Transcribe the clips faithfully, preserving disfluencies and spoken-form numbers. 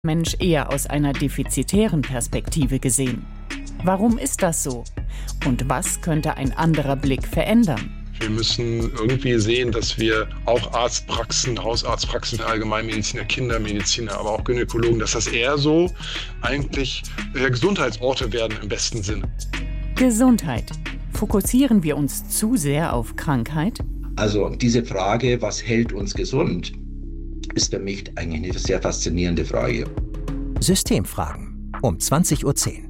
Mensch eher aus einer defizitären Perspektive gesehen. Warum ist das so? Und was könnte ein anderer Blick verändern? Wir müssen irgendwie sehen, dass wir auch Arztpraxen, Hausarztpraxen für Allgemeinmediziner, Kindermediziner, aber auch Gynäkologen, dass das eher so eigentlich Gesundheitsorte werden im besten Sinne. Gesundheit. Fokussieren wir uns zu sehr auf Krankheit? Also diese Frage, was hält uns gesund, ist für mich eigentlich eine sehr faszinierende Frage. Systemfragen um zwanzig Uhr zehn.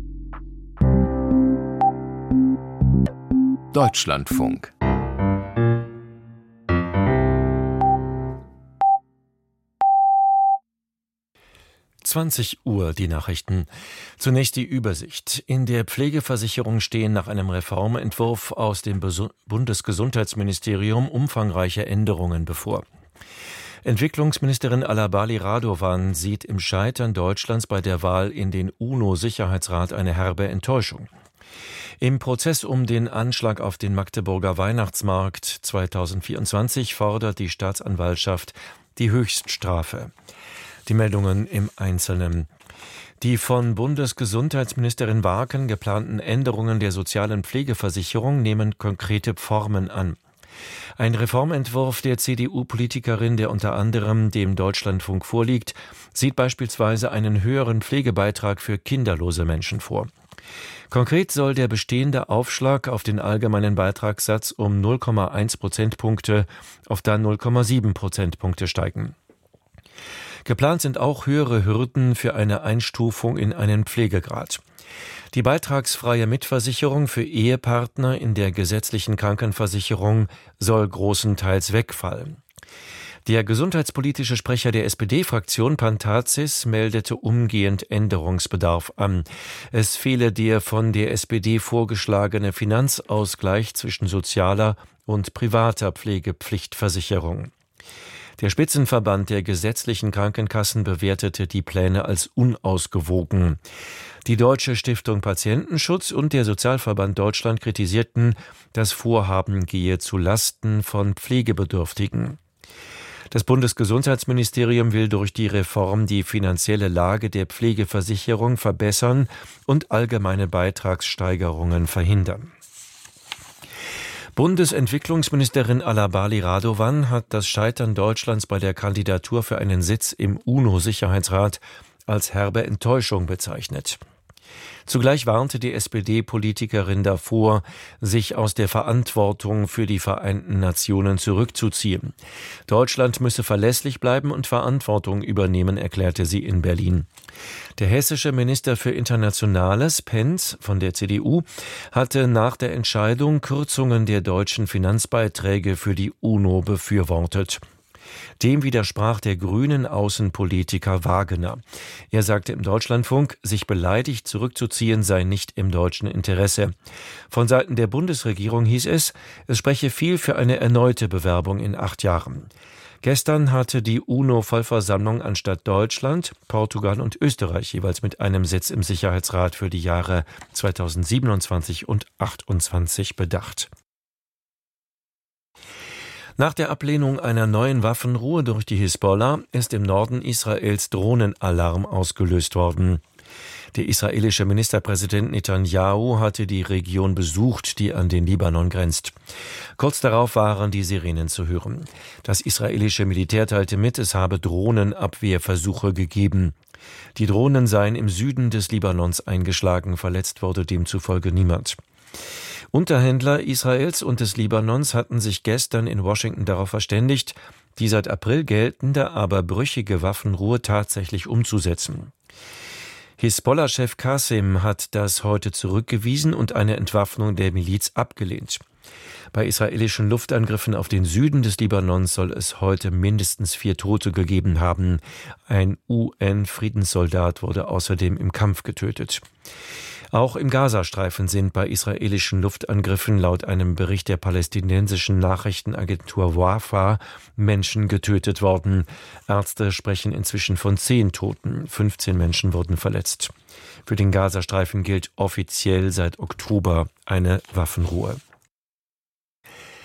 Deutschlandfunk. zwanzig Uhr die Nachrichten. Zunächst die Übersicht. In der Pflegeversicherung stehen nach einem Reformentwurf aus dem Bundesgesundheitsministerium umfangreiche Änderungen bevor. Entwicklungsministerin Alabali Radovan sieht im Scheitern Deutschlands bei der Wahl in den UNO-Sicherheitsrat eine herbe Enttäuschung. Im Prozess um den Anschlag auf den Magdeburger Weihnachtsmarkt zweitausendvierundzwanzig fordert die Staatsanwaltschaft die Höchststrafe. Die Meldungen im Einzelnen. Die von Bundesgesundheitsministerin Warken geplanten Änderungen der sozialen Pflegeversicherung nehmen konkrete Formen an. Ein Reformentwurf der C D U-Politikerin, der unter anderem dem Deutschlandfunk vorliegt, sieht beispielsweise einen höheren Pflegebeitrag für kinderlose Menschen vor. Konkret soll der bestehende Aufschlag auf den allgemeinen Beitragssatz um null Komma eins Prozentpunkte auf dann null Komma sieben Prozentpunkte steigen. Geplant sind auch höhere Hürden für eine Einstufung in einen Pflegegrad. Die beitragsfreie Mitversicherung für Ehepartner in der gesetzlichen Krankenversicherung soll großenteils wegfallen. Der gesundheitspolitische Sprecher der S P D-Fraktion Pantazis meldete umgehend Änderungsbedarf an. Es fehle der von der S P D vorgeschlagene Finanzausgleich zwischen sozialer und privater Pflegepflichtversicherung. Der Spitzenverband der gesetzlichen Krankenkassen bewertete die Pläne als unausgewogen. Die Deutsche Stiftung Patientenschutz und der Sozialverband Deutschland kritisierten, das Vorhaben gehe zu Lasten von Pflegebedürftigen. Das Bundesgesundheitsministerium will durch die Reform die finanzielle Lage der Pflegeversicherung verbessern und allgemeine Beitragssteigerungen verhindern. Bundesentwicklungsministerin Alabali Radovan hat das Scheitern Deutschlands bei der Kandidatur für einen Sitz im UNO-Sicherheitsrat als herbe Enttäuschung bezeichnet. Zugleich warnte die S P D-Politikerin davor, sich aus der Verantwortung für die Vereinten Nationen zurückzuziehen. Deutschland müsse verlässlich bleiben und Verantwortung übernehmen, erklärte sie in Berlin. Der hessische Minister für Internationales, Pentz von der C D U, hatte nach der Entscheidung Kürzungen der deutschen Finanzbeiträge für die UNO befürwortet. Dem widersprach der grünen Außenpolitiker Wagener. Er sagte im Deutschlandfunk, sich beleidigt zurückzuziehen sei nicht im deutschen Interesse. Von Seiten der Bundesregierung hieß es, es spreche viel für eine erneute Bewerbung in acht Jahren. Gestern hatte die UNO-Vollversammlung anstatt Deutschland, Portugal und Österreich jeweils mit einem Sitz im Sicherheitsrat für die Jahre zweitausendsiebenundzwanzig und achtundzwanzig bedacht. Nach der Ablehnung einer neuen Waffenruhe durch die Hisbollah ist im Norden Israels Drohnenalarm ausgelöst worden. Der israelische Ministerpräsident Netanyahu hatte die Region besucht, die an den Libanon grenzt. Kurz darauf waren die Sirenen zu hören. Das israelische Militär teilte mit, es habe Drohnenabwehrversuche gegeben. Die Drohnen seien im Süden des Libanons eingeschlagen, verletzt wurde demzufolge niemand. Unterhändler Israels und des Libanons hatten sich gestern in Washington darauf verständigt, die seit April geltende, aber brüchige Waffenruhe tatsächlich umzusetzen. Hisbollah-Chef Qasem hat das heute zurückgewiesen und eine Entwaffnung der Miliz abgelehnt. Bei israelischen Luftangriffen auf den Süden des Libanons soll es heute mindestens vier Tote gegeben haben. Ein U N-Friedenssoldat wurde außerdem im Kampf getötet. Auch im Gazastreifen sind bei israelischen Luftangriffen laut einem Bericht der palästinensischen Nachrichtenagentur Wafa Menschen getötet worden. Ärzte sprechen inzwischen von zehn Toten. fünfzehn Menschen wurden verletzt. Für den Gazastreifen gilt offiziell seit Oktober eine Waffenruhe.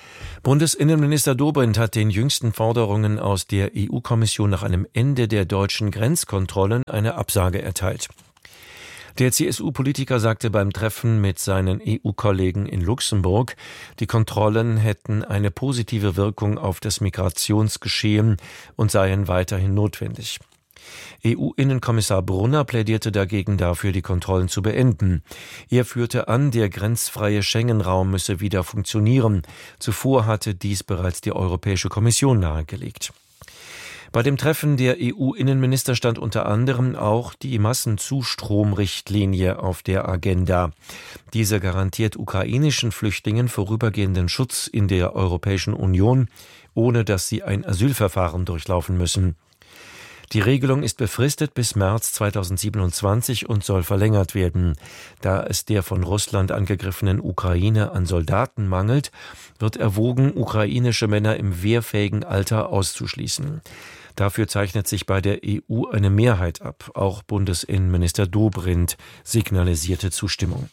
Bundesinnenminister Dobrindt hat den jüngsten Forderungen aus der E U-Kommission nach einem Ende der deutschen Grenzkontrollen eine Absage erteilt. Der C S U-Politiker sagte beim Treffen mit seinen E U-Kollegen in Luxemburg, die Kontrollen hätten eine positive Wirkung auf das Migrationsgeschehen und seien weiterhin notwendig. E U-Innenkommissar Brunner plädierte dagegen dafür, die Kontrollen zu beenden. Er führte an, der grenzfreie Schengen-Raum müsse wieder funktionieren. Zuvor hatte dies bereits die Europäische Kommission nahegelegt. Bei dem Treffen der E U-Innenminister stand unter anderem auch die Massenzustromrichtlinie auf der Agenda. Diese garantiert ukrainischen Flüchtlingen vorübergehenden Schutz in der Europäischen Union, ohne dass sie ein Asylverfahren durchlaufen müssen. Die Regelung ist befristet bis März zweitausendsiebenundzwanzig und soll verlängert werden. Da es der von Russland angegriffenen Ukraine an Soldaten mangelt, wird erwogen, ukrainische Männer im wehrfähigen Alter auszuschließen. Dafür zeichnet sich bei der E U eine Mehrheit ab. Auch Bundesinnenminister Dobrindt signalisierte Zustimmung.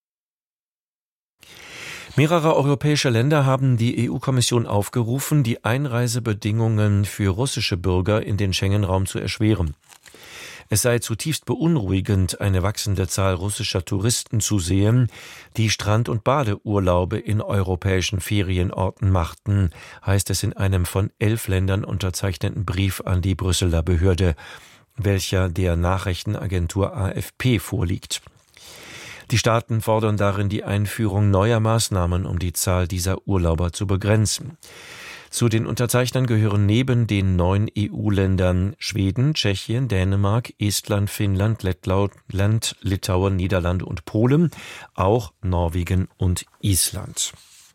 Mehrere europäische Länder haben die E U-Kommission aufgerufen, die Einreisebedingungen für russische Bürger in den Schengen-Raum zu erschweren. Es sei zutiefst beunruhigend, eine wachsende Zahl russischer Touristen zu sehen, die Strand- und Badeurlaube in europäischen Ferienorten machten, heißt es in einem von elf Ländern unterzeichneten Brief an die Brüsseler Behörde, welcher der Nachrichtenagentur A F P vorliegt. Die Staaten fordern darin die Einführung neuer Maßnahmen, um die Zahl dieser Urlauber zu begrenzen. Zu den Unterzeichnern gehören neben den neun E U-Ländern Schweden, Tschechien, Dänemark, Estland, Finnland, Lettland, Litauen, Niederlande und Polen, auch Norwegen und Island.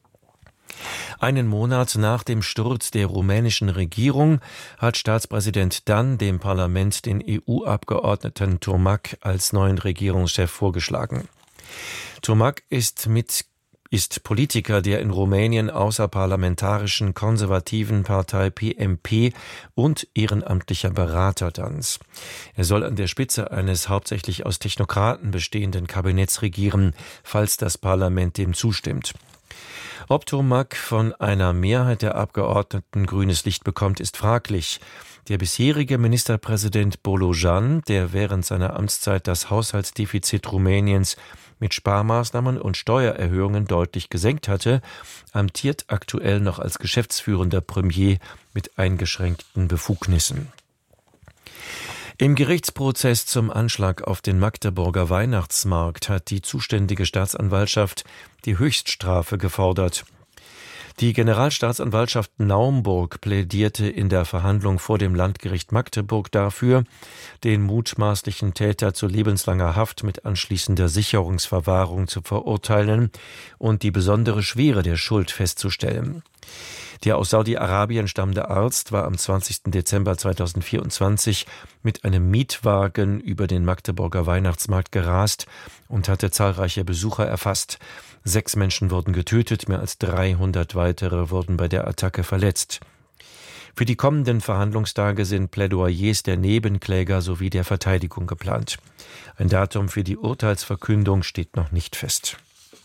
Einen Monat nach dem Sturz der rumänischen Regierung hat Staatspräsident Dan dem Parlament den E U-Abgeordneten Tomac als neuen Regierungschef vorgeschlagen. Tomac ist mit ist Politiker der in Rumänien außerparlamentarischen konservativen Partei P M P und ehrenamtlicher Berater Dans. Er soll an der Spitze eines hauptsächlich aus Technokraten bestehenden Kabinetts regieren, falls das Parlament dem zustimmt. Ob Tomac von einer Mehrheit der Abgeordneten grünes Licht bekommt, ist fraglich. Der bisherige Ministerpräsident Bolojan, der während seiner Amtszeit das Haushaltsdefizit Rumäniens mit Sparmaßnahmen und Steuererhöhungen deutlich gesenkt hatte, amtiert aktuell noch als geschäftsführender Premier mit eingeschränkten Befugnissen. Im Gerichtsprozess zum Anschlag auf den Magdeburger Weihnachtsmarkt hat die zuständige Staatsanwaltschaft die Höchststrafe gefordert. Die Generalstaatsanwaltschaft Naumburg plädierte in der Verhandlung vor dem Landgericht Magdeburg dafür, den mutmaßlichen Täter zu lebenslanger Haft mit anschließender Sicherungsverwahrung zu verurteilen und die besondere Schwere der Schuld festzustellen. Der aus Saudi-Arabien stammende Arzt war am zwanzigsten Dezember zweitausendvierundzwanzig mit einem Mietwagen über den Magdeburger Weihnachtsmarkt gerast und hatte zahlreiche Besucher erfasst. Sechs Menschen wurden getötet, mehr als dreihundert weitere wurden bei der Attacke verletzt. Für die kommenden Verhandlungstage sind Plädoyers der Nebenkläger sowie der Verteidigung geplant. Ein Datum für die Urteilsverkündung steht noch nicht fest.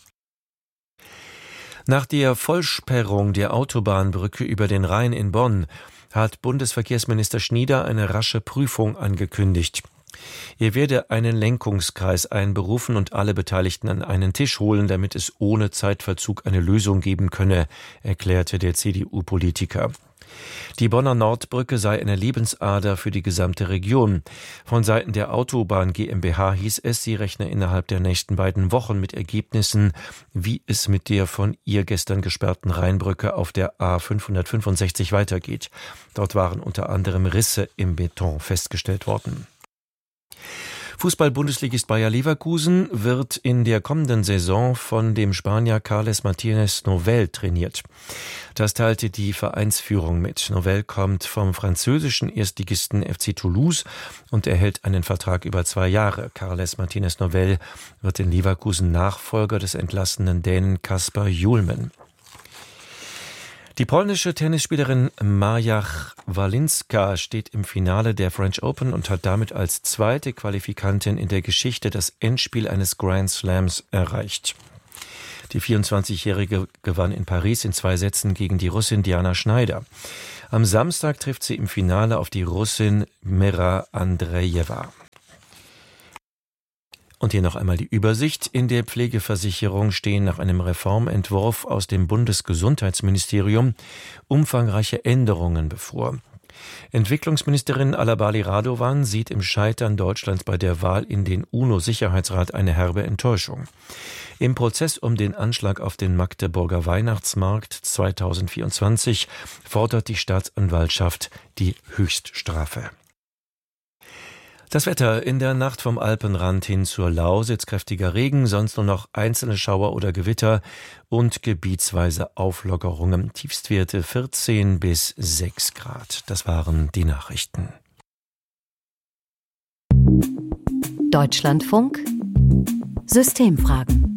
Nach der Vollsperrung der Autobahnbrücke über den Rhein in Bonn hat Bundesverkehrsminister Schnieder eine rasche Prüfung angekündigt. Er werde einen Lenkungskreis einberufen und alle Beteiligten an einen Tisch holen, damit es ohne Zeitverzug eine Lösung geben könne, erklärte der C D U-Politiker. Die Bonner Nordbrücke sei eine Lebensader für die gesamte Region. Von Seiten der Autobahn GmbH hieß es, sie rechne innerhalb der nächsten beiden Wochen mit Ergebnissen, wie es mit der von ihr gestern gesperrten Rheinbrücke auf der A fünfhundertfünfundsechzig weitergeht. Dort waren unter anderem Risse im Beton festgestellt worden. Fußball-Bundesligist Bayer Leverkusen wird in der kommenden Saison von dem Spanier Carles Martínez Novell trainiert. Das teilte die Vereinsführung mit. Novell kommt vom französischen Erstligisten F C Toulouse und erhält einen Vertrag über zwei Jahre. Carles Martínez Novell wird in Leverkusen Nachfolger des entlassenen Dänen Kasper Hjulmen. Die polnische Tennisspielerin Maja Walinska steht im Finale der French Open und hat damit als zweite Qualifikantin in der Geschichte das Endspiel eines Grand Slams erreicht. Die vierundzwanzigjährige gewann in Paris in zwei Sätzen gegen die Russin Diana Schneider. Am Samstag trifft sie im Finale auf die Russin Mera Andrejewa. Und hier noch einmal die Übersicht. In der Pflegeversicherung stehen nach einem Reformentwurf aus dem Bundesgesundheitsministerium umfangreiche Änderungen bevor. Entwicklungsministerin Alabali Radovan sieht im Scheitern Deutschlands bei der Wahl in den UNO-Sicherheitsrat eine herbe Enttäuschung. Im Prozess um den Anschlag auf den Magdeburger Weihnachtsmarkt zweitausendvierundzwanzig fordert die Staatsanwaltschaft die Höchststrafe. Das Wetter: in der Nacht vom Alpenrand hin zur Lausitz kräftiger Regen, sonst nur noch einzelne Schauer oder Gewitter und gebietsweise Auflockerungen. Tiefstwerte vierzehn bis sechs Grad. Das waren die Nachrichten. Deutschlandfunk Systemfragen.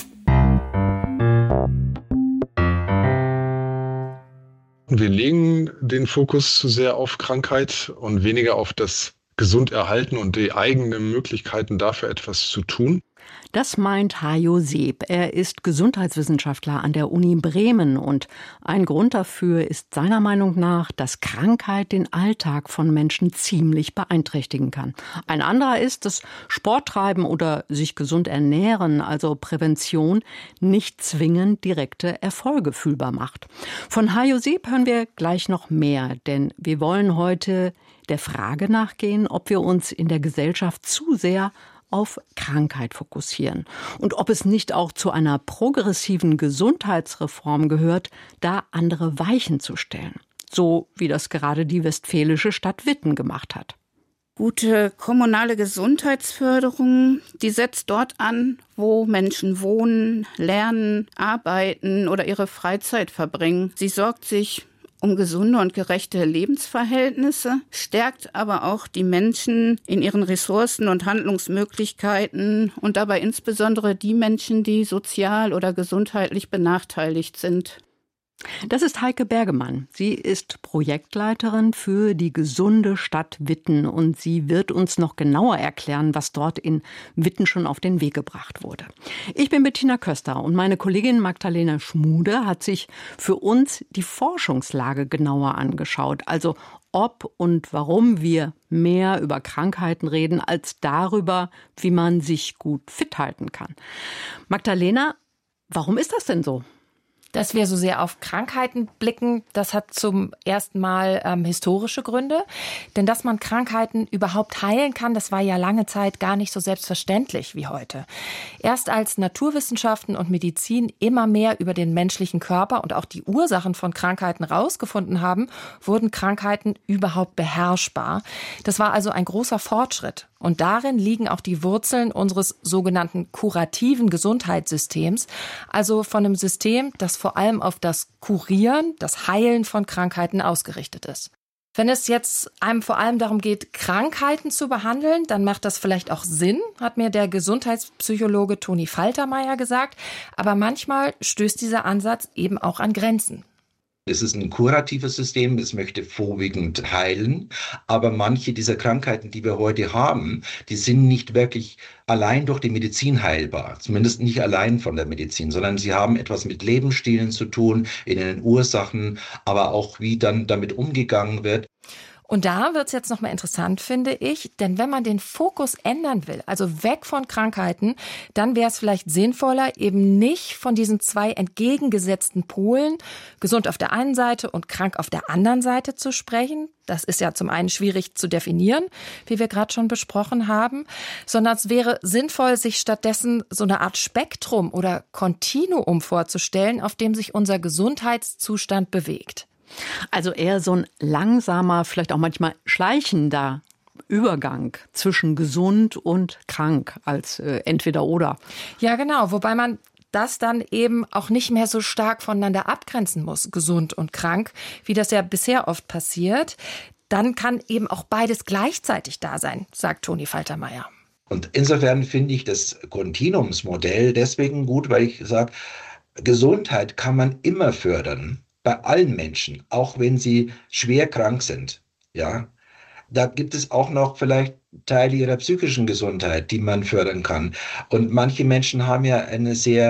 Wir legen den Fokus zu sehr auf Krankheit und weniger auf das Gesunderhalten und die eigenen Möglichkeiten dafür etwas zu tun. Das meint Hajo Seeb. Er ist Gesundheitswissenschaftler an der Uni Bremen und ein Grund dafür ist seiner Meinung nach, dass Krankheit den Alltag von Menschen ziemlich beeinträchtigen kann. Ein anderer ist, dass Sporttreiben oder sich gesund ernähren, also Prävention, nicht zwingend direkte Erfolge fühlbar macht. Von Hajo Seeb hören wir gleich noch mehr, denn wir wollen heute der Frage nachgehen, ob wir uns in der Gesellschaft zu sehr auf Krankheit fokussieren und ob es nicht auch zu einer progressiven Gesundheitsreform gehört, da andere Weichen zu stellen, so wie das gerade die westfälische Stadt Witten gemacht hat. Gute kommunale Gesundheitsförderung, die setzt dort an, wo Menschen wohnen, lernen, arbeiten oder ihre Freizeit verbringen. Sie sorgt sich um gesunde und gerechte Lebensverhältnisse, stärkt aber auch die Menschen in ihren Ressourcen und Handlungsmöglichkeiten und dabei insbesondere die Menschen, die sozial oder gesundheitlich benachteiligt sind. Das ist Heike Bergemann. Sie ist Projektleiterin für die gesunde Stadt Witten und sie wird uns noch genauer erklären, was dort in Witten schon auf den Weg gebracht wurde. Ich bin Bettina Köster und meine Kollegin Magdalena Schmude hat sich für uns die Forschungslage genauer angeschaut, also ob und warum wir mehr über Krankheiten reden, als darüber, wie man sich gut fit halten kann. Magdalena, warum ist das denn so? Dass wir so sehr auf Krankheiten blicken, das hat zum ersten Mal ähm, historische Gründe. Denn dass man Krankheiten überhaupt heilen kann, das war ja lange Zeit gar nicht so selbstverständlich wie heute. Erst als Naturwissenschaften und Medizin immer mehr über den menschlichen Körper und auch die Ursachen von Krankheiten rausgefunden haben, wurden Krankheiten überhaupt beherrschbar. Das war also ein großer Fortschritt. Und darin liegen auch die Wurzeln unseres sogenannten kurativen Gesundheitssystems, also von einem System, das vor allem auf das Kurieren, das Heilen von Krankheiten ausgerichtet ist. Wenn es jetzt einem vor allem darum geht, Krankheiten zu behandeln, dann macht das vielleicht auch Sinn, hat mir der Gesundheitspsychologe Toni Faltermeier gesagt. Aber manchmal stößt dieser Ansatz eben auch an Grenzen. Es ist ein kuratives System, es möchte vorwiegend heilen, aber manche dieser Krankheiten, die wir heute haben, die sind nicht wirklich allein durch die Medizin heilbar, zumindest nicht allein von der Medizin, sondern sie haben etwas mit Lebensstilen zu tun, in den Ursachen, aber auch wie dann damit umgegangen wird. Und da wird's jetzt nochmal interessant, finde ich, denn wenn man den Fokus ändern will, also weg von Krankheiten, dann wäre es vielleicht sinnvoller, eben nicht von diesen zwei entgegengesetzten Polen, gesund auf der einen Seite und krank auf der anderen Seite zu sprechen. Das ist ja zum einen schwierig zu definieren, wie wir gerade schon besprochen haben, sondern es wäre sinnvoll, sich stattdessen so eine Art Spektrum oder Kontinuum vorzustellen, auf dem sich unser Gesundheitszustand bewegt. Also eher so ein langsamer, vielleicht auch manchmal schleichender Übergang zwischen gesund und krank als äh, entweder oder. Ja, genau. Wobei man das dann eben auch nicht mehr so stark voneinander abgrenzen muss, gesund und krank, wie das ja bisher oft passiert. Dann kann eben auch beides gleichzeitig da sein, sagt Toni Faltermeier. Und insofern finde ich das Kontinuumsmodell deswegen gut, weil ich sage, Gesundheit kann man immer fördern. Bei allen Menschen, auch wenn sie schwer krank sind, ja, da gibt es auch noch vielleicht Teile ihrer psychischen Gesundheit, die man fördern kann. Und manche Menschen haben ja eine sehr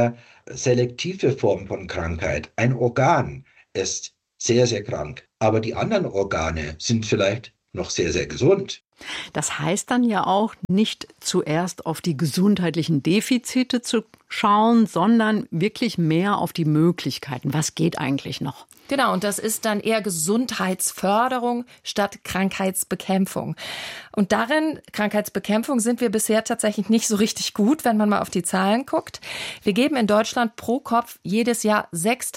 selektive Form von Krankheit. Ein Organ ist sehr, sehr krank, aber die anderen Organe sind vielleicht noch sehr, sehr gesund. Das heißt dann ja auch, nicht zuerst auf die gesundheitlichen Defizite zu schauen, sondern wirklich mehr auf die Möglichkeiten. Was geht eigentlich noch? Genau, und das ist dann eher Gesundheitsförderung statt Krankheitsbekämpfung. Und darin, Krankheitsbekämpfung, sind wir bisher tatsächlich nicht so richtig gut, wenn man mal auf die Zahlen guckt. Wir geben in Deutschland pro Kopf jedes Jahr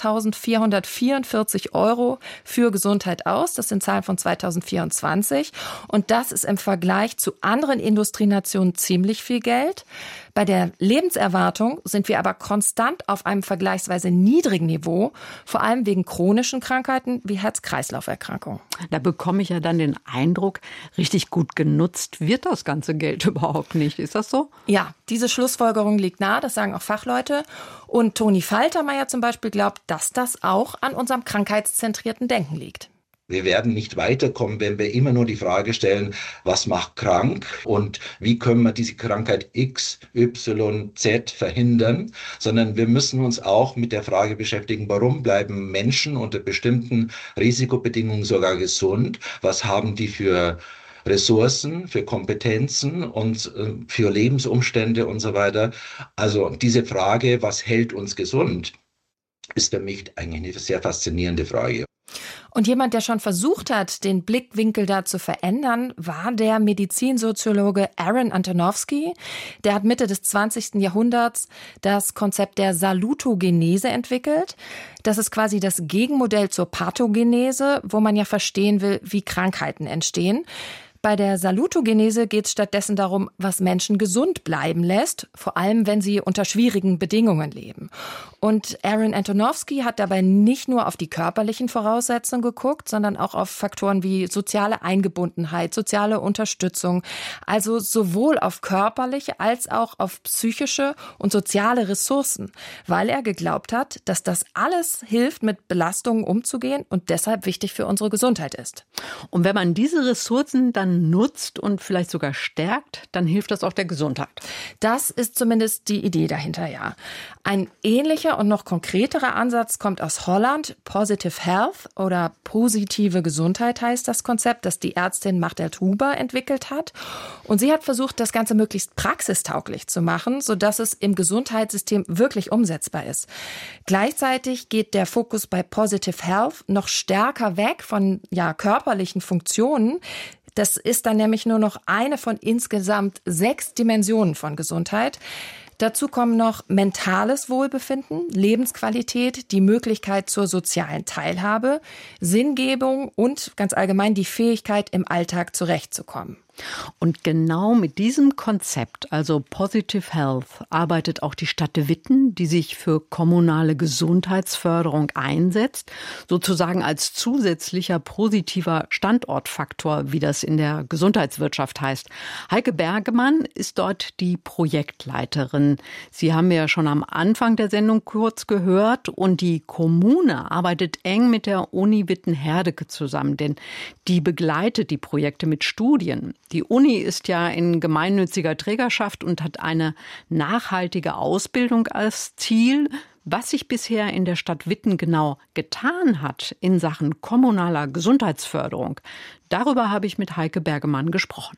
sechstausendvierhundertvierundvierzig Euro für Gesundheit aus. Das sind Zahlen von zweitausendvierundzwanzig. Und das ist im Vergleich zu anderen Industrienationen ziemlich viel Geld. Bei der Lebenserwartung sind wir aber konstant auf einem vergleichsweise niedrigen Niveau, vor allem wegen chronischen Krankheiten wie Herz-Kreislauf-Erkrankungen. Da bekomme ich ja dann den Eindruck, richtig gut genutzt wird das ganze Geld überhaupt nicht. Ist das so? Ja, diese Schlussfolgerung liegt nahe, das sagen auch Fachleute. Und Toni Faltermeier zum Beispiel glaubt, dass das auch an unserem krankheitszentrierten Denken liegt. Wir werden nicht weiterkommen, wenn wir immer nur die Frage stellen, was macht krank und wie können wir diese Krankheit X, Y, Z verhindern, sondern wir müssen uns auch mit der Frage beschäftigen, warum bleiben Menschen unter bestimmten Risikobedingungen sogar gesund? Was haben die für Ressourcen, für Kompetenzen und äh, für Lebensumstände und so weiter? Also diese Frage, was hält uns gesund, ist für mich eigentlich eine sehr faszinierende Frage. Und jemand, der schon versucht hat, den Blickwinkel da zu verändern, war der Medizinsoziologe Aaron Antonovsky. Der hat Mitte des zwanzigsten Jahrhunderts das Konzept der Salutogenese entwickelt. Das ist quasi das Gegenmodell zur Pathogenese, wo man ja verstehen will, wie Krankheiten entstehen. Bei der Salutogenese geht es stattdessen darum, was Menschen gesund bleiben lässt, vor allem wenn sie unter schwierigen Bedingungen leben. Und Aaron Antonovsky hat dabei nicht nur auf die körperlichen Voraussetzungen geguckt, sondern auch auf Faktoren wie soziale Eingebundenheit, soziale Unterstützung, also sowohl auf körperliche als auch auf psychische und soziale Ressourcen, weil er geglaubt hat, dass das alles hilft, mit Belastungen umzugehen und deshalb wichtig für unsere Gesundheit ist. Und wenn man diese Ressourcen dann nutzt und vielleicht sogar stärkt, dann hilft das auch der Gesundheit. Das ist zumindest die Idee dahinter, ja. Ein ähnlicher und noch konkreterer Ansatz kommt aus Holland. Positive Health oder positive Gesundheit heißt das Konzept, das die Ärztin Martelt Huber entwickelt hat. Und sie hat versucht, das Ganze möglichst praxistauglich zu machen, sodass es im Gesundheitssystem wirklich umsetzbar ist. Gleichzeitig geht der Fokus bei Positive Health noch stärker weg von ja, körperlichen Funktionen. Das ist dann nämlich nur noch eine von insgesamt sechs Dimensionen von Gesundheit. Dazu kommen noch mentales Wohlbefinden, Lebensqualität, die Möglichkeit zur sozialen Teilhabe, Sinngebung und ganz allgemein die Fähigkeit, im Alltag zurechtzukommen. Und genau mit diesem Konzept, also Positive Health, arbeitet auch die Stadt Witten, die sich für kommunale Gesundheitsförderung einsetzt, sozusagen als zusätzlicher positiver Standortfaktor, wie das in der Gesundheitswirtschaft heißt. Heike Bergemann ist dort die Projektleiterin. Sie haben ja schon am Anfang der Sendung kurz gehört und die Kommune arbeitet eng mit der Uni Witten-Herdecke zusammen, denn die begleitet die Projekte mit Studien. Die Uni ist ja in gemeinnütziger Trägerschaft und hat eine nachhaltige Ausbildung als Ziel. Was sich bisher in der Stadt Witten genau getan hat in Sachen kommunaler Gesundheitsförderung, darüber habe ich mit Heike Bergemann gesprochen.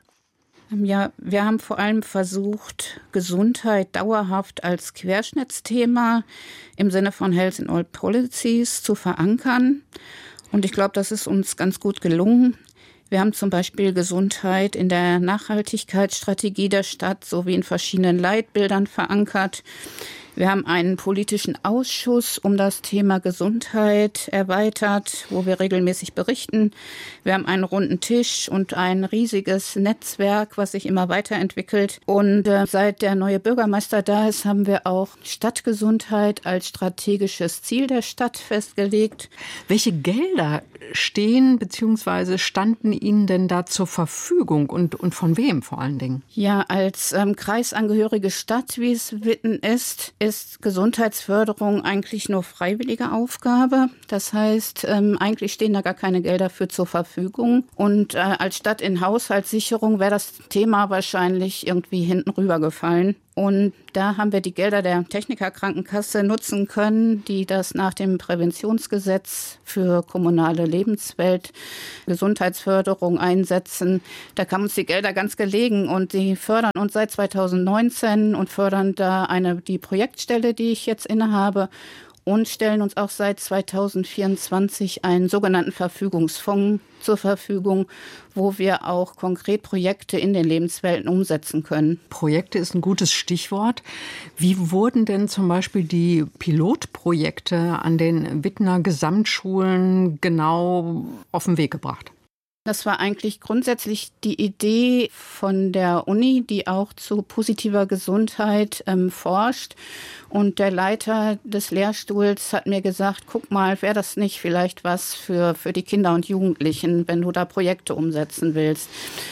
Ja, wir haben vor allem versucht, Gesundheit dauerhaft als Querschnittsthema im Sinne von Health in All Policies zu verankern. Und ich glaube, das ist uns ganz gut gelungen. Wir haben zum Beispiel Gesundheit in der Nachhaltigkeitsstrategie der Stadt sowie in verschiedenen Leitbildern verankert. Wir haben einen politischen Ausschuss um das Thema Gesundheit erweitert, wo wir regelmäßig berichten. Wir haben einen runden Tisch und ein riesiges Netzwerk, was sich immer weiterentwickelt. Und äh, seit der neue Bürgermeister da ist, haben wir auch Stadtgesundheit als strategisches Ziel der Stadt festgelegt. Welche Gelder stehen bzw. standen Ihnen denn da zur Verfügung und, und von wem vor allen Dingen? Ja, als ähm, kreisangehörige Stadt, wie es Witten ist, ist Gesundheitsförderung eigentlich nur freiwillige Aufgabe. Das heißt, ähm, eigentlich stehen da gar keine Gelder für zur Verfügung. Und äh, als Stadt in Haushaltssicherung wäre das Thema wahrscheinlich irgendwie hinten rübergefallen. Und da haben wir die Gelder der Technikerkrankenkasse nutzen können, die das nach dem Präventionsgesetz für kommunale Lebenswelt, Gesundheitsförderung einsetzen. Da kamen uns die Gelder ganz gelegen und die fördern uns seit zweitausendneunzehn und fördern da eine, die Projektstelle, die ich jetzt innehabe, und stellen uns auch seit zweitausendvierundzwanzig einen sogenannten Verfügungsfonds zur Verfügung, wo wir auch konkret Projekte in den Lebenswelten umsetzen können. Projekte ist ein gutes Stichwort. Wie wurden denn zum Beispiel die Pilotprojekte an den Wittner Gesamtschulen genau auf den Weg gebracht? Das war eigentlich grundsätzlich die Idee von der Uni, die auch zu positiver Gesundheit ähm, forscht. Und der Leiter des Lehrstuhls hat mir gesagt, guck mal, wäre das nicht vielleicht was für, für die Kinder und Jugendlichen, wenn du da Projekte umsetzen willst.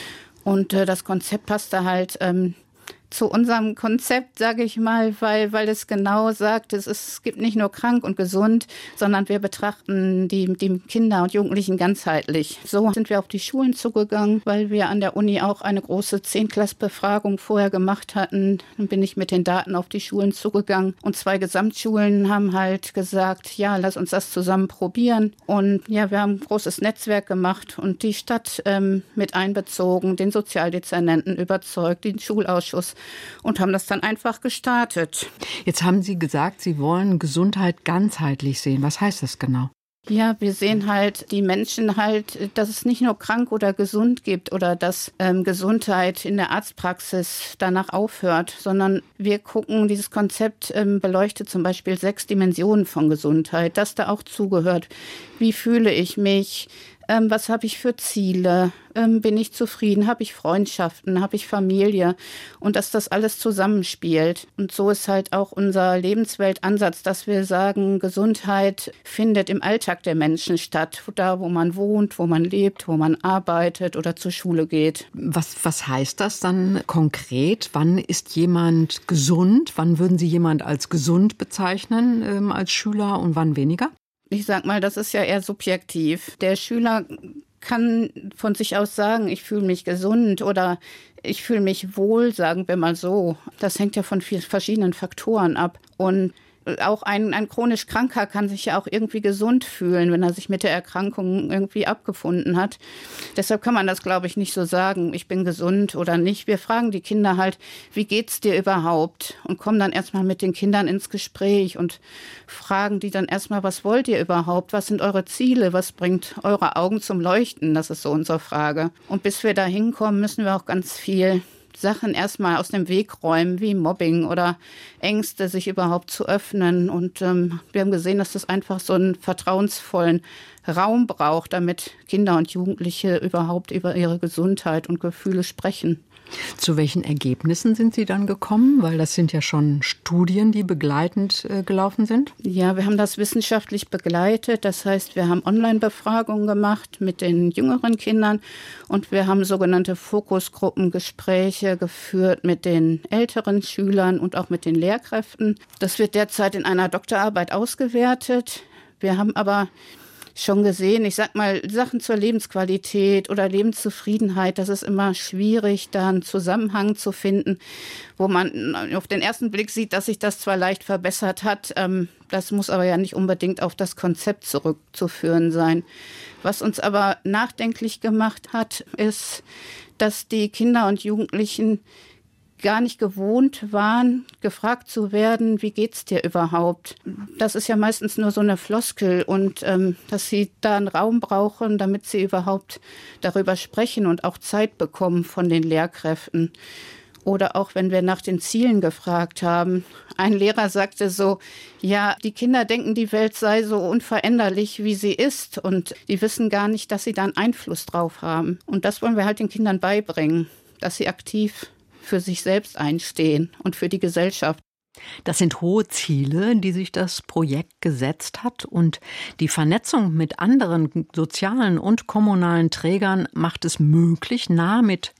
Und äh, das Konzept passte halt ähm, zu unserem Konzept, sage ich mal, weil, weil es genau sagt, es, ist, es gibt nicht nur krank und gesund, sondern wir betrachten die, die Kinder und Jugendlichen ganzheitlich. So sind wir auf die Schulen zugegangen, weil wir an der Uni auch eine große Zehntklässler-Befragung vorher gemacht hatten. Dann bin ich mit den Daten auf die Schulen zugegangen und zwei Gesamtschulen haben halt gesagt, ja, lass uns das zusammen probieren. Und ja, wir haben ein großes Netzwerk gemacht und die Stadt ähm, mit einbezogen, den Sozialdezernenten überzeugt, den Schulausschuss, und haben das dann einfach gestartet. Jetzt haben Sie gesagt, Sie wollen Gesundheit ganzheitlich sehen. Was heißt das genau? Ja, wir sehen halt die Menschen halt, dass es nicht nur krank oder gesund gibt oder dass ähm, Gesundheit in der Arztpraxis danach aufhört, sondern wir gucken, dieses Konzept ähm, beleuchtet zum Beispiel sechs Dimensionen von Gesundheit, das da auch zugehört. Wie fühle ich mich? Ähm, was habe ich für Ziele? Ähm, bin ich zufrieden? Habe ich Freundschaften? Habe ich Familie? Und dass das alles zusammenspielt. Und so ist halt auch unser Lebensweltansatz, dass wir sagen, Gesundheit findet im Alltag der Menschen statt. Da, wo man wohnt, wo man lebt, wo man arbeitet oder zur Schule geht. Was, was heißt das dann konkret? Wann ist jemand gesund? Wann würden Sie jemand als gesund bezeichnen, ähm, als Schüler, und wann weniger? Ich sag mal, das ist ja eher subjektiv. Der Schüler kann von sich aus sagen, ich fühle mich gesund oder ich fühle mich wohl, sagen wir mal so. Das hängt ja von vielen verschiedenen Faktoren ab. Und auch ein, ein chronisch Kranker kann sich ja auch irgendwie gesund fühlen, wenn er sich mit der Erkrankung irgendwie abgefunden hat. Deshalb kann man das, glaube ich, nicht so sagen, ich bin gesund oder nicht. Wir fragen die Kinder halt, wie geht's dir überhaupt? Und kommen dann erstmal mit den Kindern ins Gespräch und fragen die dann erstmal, was wollt ihr überhaupt? Was sind eure Ziele? Was bringt eure Augen zum Leuchten? Das ist so unsere Frage. Und bis wir da hinkommen, müssen wir auch ganz viel Sachen erstmal aus dem Weg räumen, wie Mobbing oder Ängste, sich überhaupt zu öffnen. Und ähm, wir haben gesehen, dass das einfach so einen vertrauensvollen Raum braucht, damit Kinder und Jugendliche überhaupt über ihre Gesundheit und Gefühle sprechen. Zu welchen Ergebnissen sind Sie dann gekommen? Weil das sind ja schon Studien, die begleitend äh, gelaufen sind. Ja, wir haben das wissenschaftlich begleitet. Das heißt, wir haben Online-Befragungen gemacht mit den jüngeren Kindern und wir haben sogenannte Fokusgruppengespräche geführt mit den älteren Schülern und auch mit den Lehrkräften. Das wird derzeit in einer Doktorarbeit ausgewertet. Wir haben aber schon gesehen, ich sag mal, Sachen zur Lebensqualität oder Lebenszufriedenheit, das ist immer schwierig, da einen Zusammenhang zu finden, wo man auf den ersten Blick sieht, dass sich das zwar leicht verbessert hat, ähm, das muss aber ja nicht unbedingt auf das Konzept zurückzuführen sein. Was uns aber nachdenklich gemacht hat, ist, dass die Kinder und Jugendlichen gar nicht gewohnt waren, gefragt zu werden, wie geht's dir überhaupt? Das ist ja meistens nur so eine Floskel und ähm, dass sie da einen Raum brauchen, damit sie überhaupt darüber sprechen und auch Zeit bekommen von den Lehrkräften. Oder auch wenn wir nach den Zielen gefragt haben. Ein Lehrer sagte so, ja, die Kinder denken, die Welt sei so unveränderlich, wie sie ist. Und die wissen gar nicht, dass sie da einen Einfluss drauf haben. Und das wollen wir halt den Kindern beibringen, dass sie aktiv für sich selbst einstehen und für die Gesellschaft. Das sind hohe Ziele, die sich das Projekt gesetzt hat. Und die Vernetzung mit anderen sozialen und kommunalen Trägern macht es möglich, nah mit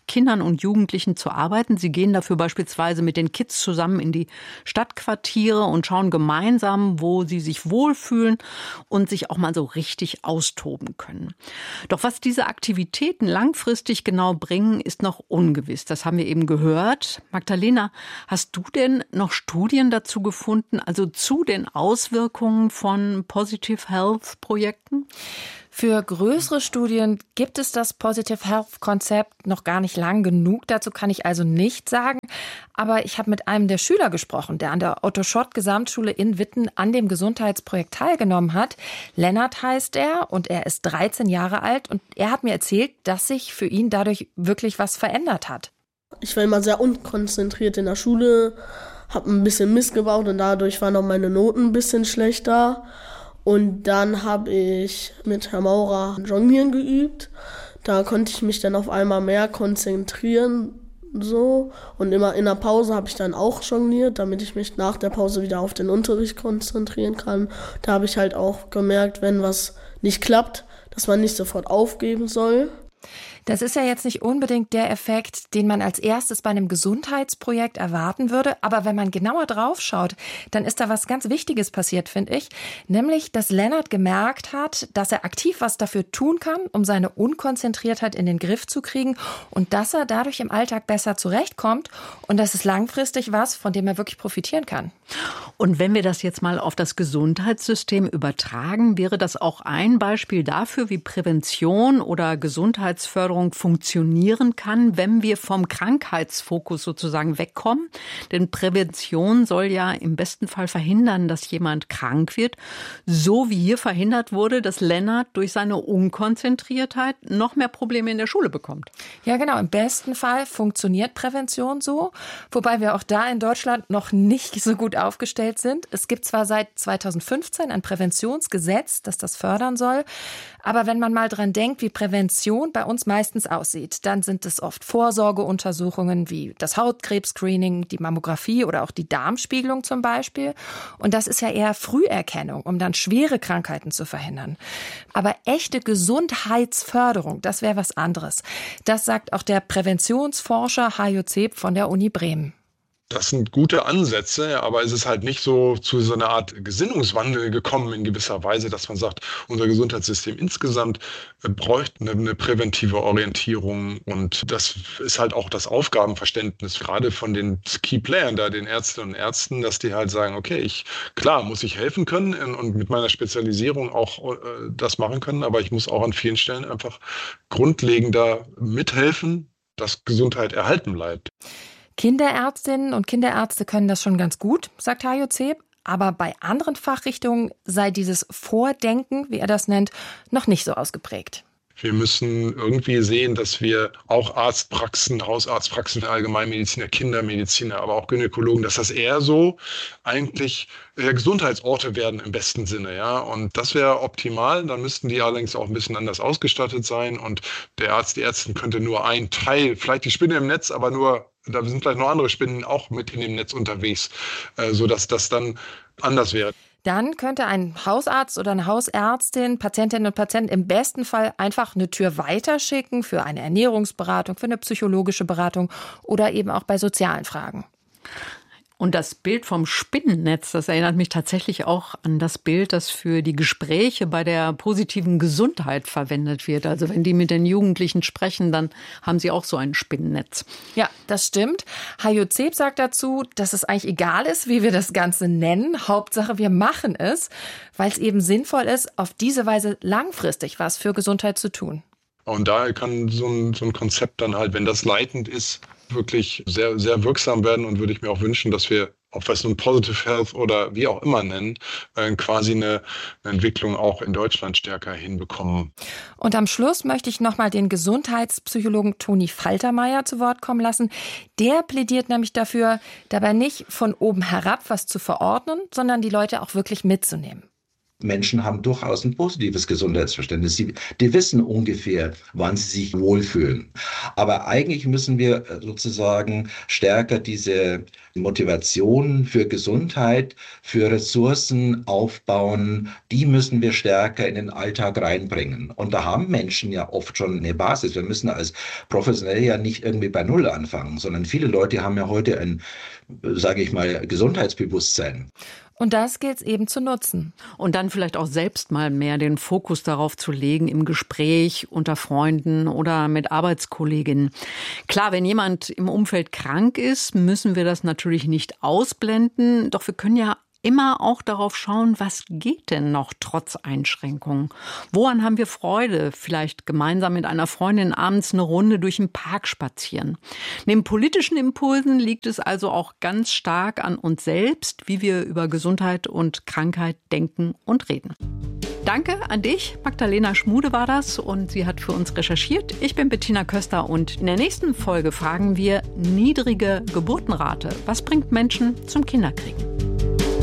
Kindern und Jugendlichen zu arbeiten. Sie gehen dafür beispielsweise mit den Kids zusammen in die Stadtquartiere und schauen gemeinsam, wo sie sich wohlfühlen und sich auch mal so richtig austoben können. Doch was diese Aktivitäten langfristig genau bringen, ist noch ungewiss. Das haben wir eben gehört. Magdalena, hast du denn noch Studien dazu gefunden, also zu den Auswirkungen von Positive Health Projekten? Für größere Studien gibt es das Positive Health Konzept noch gar nicht lang genug. Dazu kann ich also nichts sagen. Aber ich habe mit einem der Schüler gesprochen, der an der Otto-Schott-Gesamtschule in Witten an dem Gesundheitsprojekt teilgenommen hat. Lennart heißt er und er ist dreizehn Jahre alt. Und er hat mir erzählt, dass sich für ihn dadurch wirklich was verändert hat. Ich war immer sehr unkonzentriert in der Schule, habe ein bisschen Mist gebaut und dadurch waren auch meine Noten ein bisschen schlechter. Und dann habe ich mit Herrn Maurer Jonglieren geübt. Da konnte ich mich dann auf einmal mehr konzentrieren. So. Und immer in der Pause habe ich dann auch jongliert, damit ich mich nach der Pause wieder auf den Unterricht konzentrieren kann. Da habe ich halt auch gemerkt, wenn was nicht klappt, dass man nicht sofort aufgeben soll. Das ist ja jetzt nicht unbedingt der Effekt, den man als erstes bei einem Gesundheitsprojekt erwarten würde. Aber wenn man genauer drauf schaut, dann ist da was ganz Wichtiges passiert, finde ich. Nämlich, dass Lennart gemerkt hat, dass er aktiv was dafür tun kann, um seine Unkonzentriertheit in den Griff zu kriegen und dass er dadurch im Alltag besser zurechtkommt. Und das ist langfristig was, von dem er wirklich profitieren kann. Und wenn wir das jetzt mal auf das Gesundheitssystem übertragen, wäre das auch ein Beispiel dafür, wie Prävention oder Gesundheitsförderung funktionieren kann, wenn wir vom Krankheitsfokus sozusagen wegkommen. Denn Prävention soll ja im besten Fall verhindern, dass jemand krank wird. So wie hier verhindert wurde, dass Lennart durch seine Unkonzentriertheit noch mehr Probleme in der Schule bekommt. Ja, genau. Im besten Fall funktioniert Prävention so, wobei wir auch da in Deutschland noch nicht so gut aufgestellt sind. Es gibt zwar seit zweitausendfünfzehn ein Präventionsgesetz, das das fördern soll, aber wenn man mal dran denkt, wie Prävention bei uns meistens aussieht, dann sind es oft Vorsorgeuntersuchungen wie das Hautkrebs-Screening, die Mammographie oder auch die Darmspiegelung zum Beispiel. Und das ist ja eher Früherkennung, um dann schwere Krankheiten zu verhindern. Aber echte Gesundheitsförderung, das wäre was anderes. Das sagt auch der Präventionsforscher Hajo Zeb von der Uni Bremen. Das sind gute Ansätze, aber es ist halt nicht so zu so einer Art Gesinnungswandel gekommen in gewisser Weise, dass man sagt, unser Gesundheitssystem insgesamt bräuchte eine, eine präventive Orientierung. Und das ist halt auch das Aufgabenverständnis, gerade von den Key Playern da, den Ärztinnen und Ärzten, dass die halt sagen, okay, ich, klar, muss ich helfen können und mit meiner Spezialisierung auch äh, das machen können, aber ich muss auch an vielen Stellen einfach grundlegender mithelfen, dass Gesundheit erhalten bleibt. Kinderärztinnen und Kinderärzte können das schon ganz gut, sagt Hajo Zeb. Aber bei anderen Fachrichtungen sei dieses Vordenken, wie er das nennt, noch nicht so ausgeprägt. Wir müssen irgendwie sehen, dass wir auch Arztpraxen, Hausarztpraxen, Allgemeinmediziner, Kindermediziner, aber auch Gynäkologen, dass das eher so eigentlich Gesundheitsorte werden im besten Sinne, ja. Und das wäre optimal. Dann müssten die allerdings auch ein bisschen anders ausgestattet sein. Und der Arzt, die Ärztin könnte nur ein Teil, vielleicht die Spinne im Netz, aber nur, da sind vielleicht noch andere Spinnen auch mit in dem Netz unterwegs, äh, sodass das dann anders wäre. Dann könnte ein Hausarzt oder eine Hausärztin Patientinnen und Patienten im besten Fall einfach eine Tür weiterschicken für eine Ernährungsberatung, für eine psychologische Beratung oder eben auch bei sozialen Fragen. Und das Bild vom Spinnennetz, das erinnert mich tatsächlich auch an das Bild, das für die Gespräche bei der positiven Gesundheit verwendet wird. Also wenn die mit den Jugendlichen sprechen, dann haben sie auch so ein Spinnennetz. Ja, das stimmt. Hajo Zeb sagt dazu, dass es eigentlich egal ist, wie wir das Ganze nennen. Hauptsache, wir machen es, weil es eben sinnvoll ist, auf diese Weise langfristig was für Gesundheit zu tun. Und da kann so ein, so ein Konzept dann halt, wenn das leitend ist, wirklich sehr, sehr wirksam werden und würde ich mir auch wünschen, dass wir, ob wir es nun Positive Health oder wie auch immer nennen, äh, quasi eine, eine Entwicklung auch in Deutschland stärker hinbekommen. Und am Schluss möchte ich nochmal den Gesundheitspsychologen Toni Faltermeier zu Wort kommen lassen. Der plädiert nämlich dafür, dabei nicht von oben herab was zu verordnen, sondern die Leute auch wirklich mitzunehmen. Menschen haben durchaus ein positives Gesundheitsverständnis. Sie, die wissen ungefähr, wann sie sich wohlfühlen. Aber eigentlich müssen wir sozusagen stärker diese Motivation für Gesundheit, für Ressourcen aufbauen, die müssen wir stärker in den Alltag reinbringen. Und da haben Menschen ja oft schon eine Basis. Wir müssen als Professionelle ja nicht irgendwie bei Null anfangen, sondern viele Leute haben ja heute ein, sage ich mal, Gesundheitsbewusstsein. Und das gilt es eben zu nutzen. Und dann vielleicht auch selbst mal mehr den Fokus darauf zu legen im Gespräch unter Freunden oder mit Arbeitskolleginnen. Klar, wenn jemand im Umfeld krank ist, müssen wir das natürlich nicht ausblenden. Doch wir können ja immer auch darauf schauen, was geht denn noch trotz Einschränkungen? Woran haben wir Freude? Vielleicht gemeinsam mit einer Freundin abends eine Runde durch den Park spazieren. Neben politischen Impulsen liegt es also auch ganz stark an uns selbst, wie wir über Gesundheit und Krankheit denken und reden. Danke an dich, Magdalena Schmude war das und sie hat für uns recherchiert. Ich bin Bettina Köster und in der nächsten Folge fragen wir niedrige Geburtenrate. Was bringt Menschen zum Kinderkriegen?